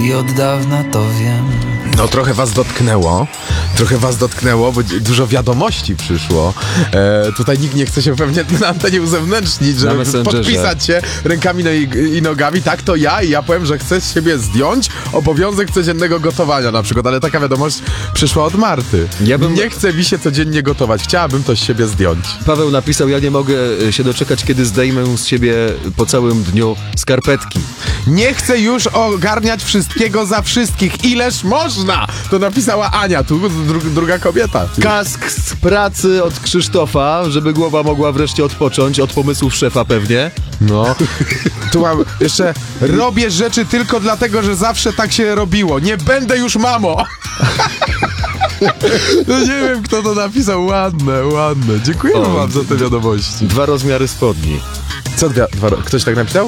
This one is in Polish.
I od dawna to wiem. No trochę was dotknęło, bo dużo wiadomości przyszło. Tutaj nikt nie chce się pewnie na antenie uzewnętrznić, żeby podpisać się rękami i nogami. Tak, to ja i ja powiem, że chcę z siebie zdjąć obowiązek codziennego gotowania na przykład, ale taka wiadomość przyszła od Marty. Nie chce mi się codziennie gotować, chciałabym to z siebie zdjąć. Paweł napisał, ja nie mogę się doczekać, kiedy zdejmę z siebie po całym dniu skarpetki. Nie chcę już ogarniać wszystkiego za wszystkich. Ileż można? To napisała Ania, tu druga kobieta. Kask z pracy od Krzysztofa, żeby głowa mogła wreszcie odpocząć od pomysłów szefa pewnie. No. Tu mam jeszcze, robię rzeczy tylko dlatego, że zawsze tak się robiło. Nie będę już mamą. No nie wiem, kto to napisał. Ładne. Dziękujemy wam za te wiadomości. 2 rozmiary spodni. Co, ktoś tak napisał?